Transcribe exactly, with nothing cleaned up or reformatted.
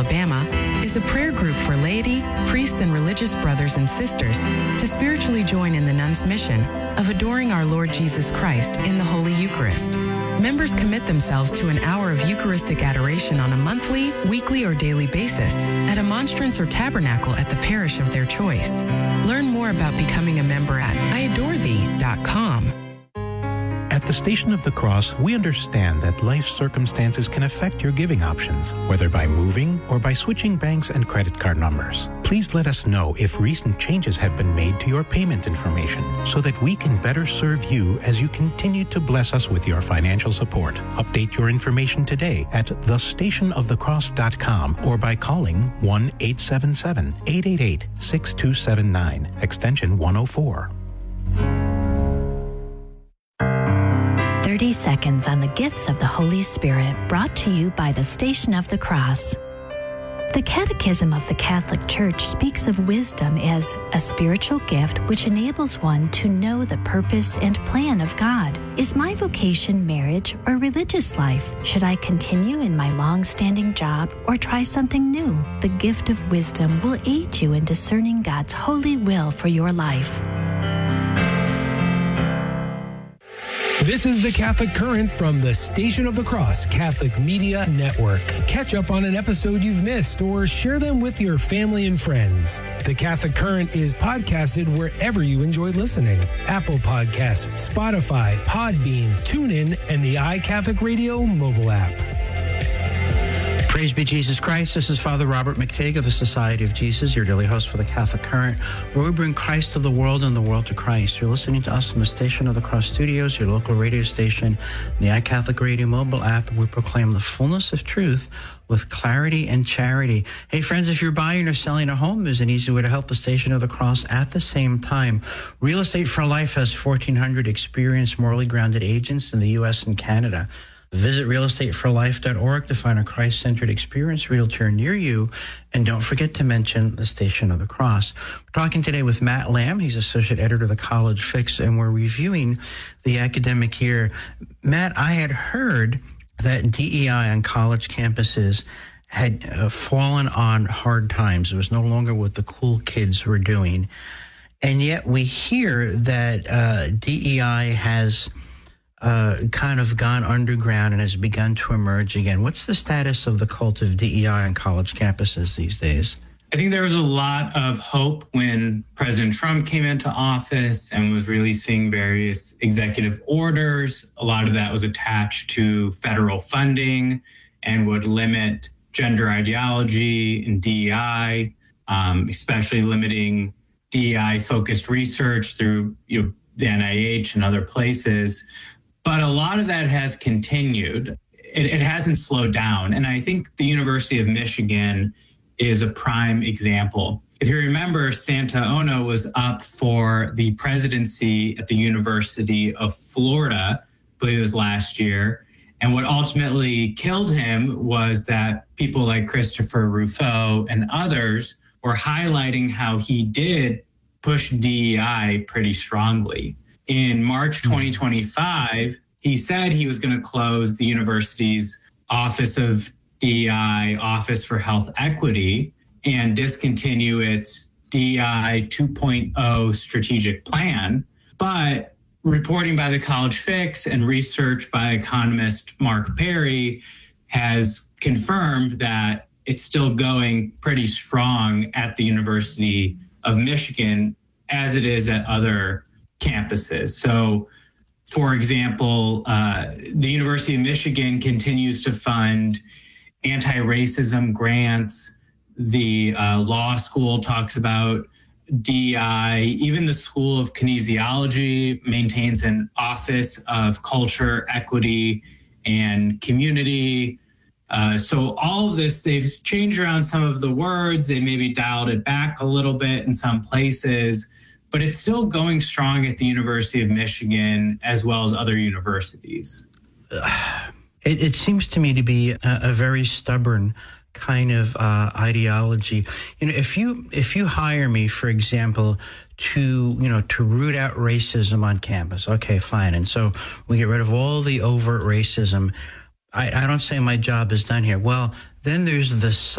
Alabama, is a prayer group for laity, priests, and religious brothers and sisters to spiritually join in the nuns' mission of adoring our Lord Jesus Christ in the Holy Eucharist. Members commit themselves to an hour of Eucharistic adoration on a monthly, weekly, or daily basis at a monstrance or tabernacle at the parish of their choice. Learn more about becoming a member at I adore thee dot com. At the Station of the Cross, we understand that life circumstances can affect your giving options, whether by moving or by switching banks and credit card numbers. Please let us know if recent changes have been made to your payment information so that we can better serve you as you continue to bless us with your financial support. Update your information today at the station of the cross dot com or by calling one eight seven seven, eight eight eight, six two seven nine, extension one oh four. thirty seconds on the gifts of the Holy Spirit, brought to you by the Station of the Cross. The Catechism of the Catholic Church speaks of wisdom as a spiritual gift which enables one to know the purpose and plan of God. Is my vocation marriage or religious life? Should I continue in my long-standing job or try something new? The gift of wisdom will aid you in discerning God's holy will for your life. This is the Catholic Current from the Station of the Cross Catholic Media Network. Catch up on an episode you've missed or share them with your family and friends. The Catholic Current is podcasted wherever you enjoy listening. Apple Podcasts, Spotify, Podbean, TuneIn, and the iCatholic Radio mobile app. Praise be Jesus Christ. This is Father Robert McTague of the Society of Jesus, your daily host for the Catholic Current, where we bring Christ to the world and the world to Christ. You're listening to us from the Station of the Cross Studios, your local radio station, the iCatholic Radio mobile app. We proclaim the fullness of truth with clarity and charity. Hey, friends, if you're buying or selling a home, there's an easy way to help the Station of the Cross at the same time. Real Estate for Life has fourteen hundred experienced, morally grounded agents in the U S and Canada. Visit real estate for life dot org to find a Christ-centered experienced realtor near you. And don't forget to mention the Station of the Cross. We're talking today with Matt Lamb. He's associate editor of the College Fix, and we're reviewing the academic year. Matt, I had heard that D E I on college campuses had uh, fallen on hard times. It was no longer what the cool kids were doing. And yet we hear that uh, D E I has Uh, kind of gone underground and has begun to emerge again. What's the status of the cult of D E I on college campuses these days? I think there was a lot of hope when President Trump came into office and was releasing various executive orders. A lot of that was attached to federal funding and would limit gender ideology in D E I, um, especially limiting D E I-focused research through you know, the N I H and other places. But a lot of that has continued. It, it hasn't slowed down. And I think the University of Michigan is a prime example. If you remember, Santa Ono was up for the presidency at the University of Florida, I believe it was last year. And what ultimately killed him was that people like Christopher Rufo and others were highlighting how he did push D E I pretty strongly. In March twenty twenty-five, he said he was going to close the university's Office of D E I, Office for Health Equity, and discontinue its D E I two point oh strategic plan. But reporting by the College Fix and research by economist Mark Perry has confirmed that it's still going pretty strong at the University of Michigan as it is at other campuses. So, for example, uh, the University of Michigan continues to fund anti-racism grants. The uh, law school talks about D E I. Even the School of Kinesiology maintains an Office of Culture, Equity, and Community. Uh, so all of this, they've changed around some of the words. They maybe dialed it back a little bit in some places, but it's still going strong at the University of Michigan as well as other universities. It, it seems to me to be a, a very stubborn kind of uh, ideology. You know, if you if you hire me, for example, to you know to root out racism on campus, okay, fine, and so we get rid of all the overt racism. I, I don't say my job is done here. Well, then there's the